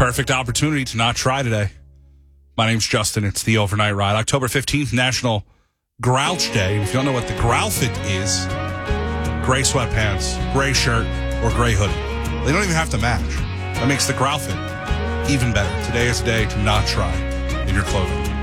Perfect opportunity to not try today. My name's Justin. It's the Overnight Ride. October 15th, National Grouch Day. If you don't know what the Growlfit is, gray sweatpants, gray shirt, or gray hoodie. They don't even have to match. That makes the Growlfit even better. Today is a day to not try in your clothing.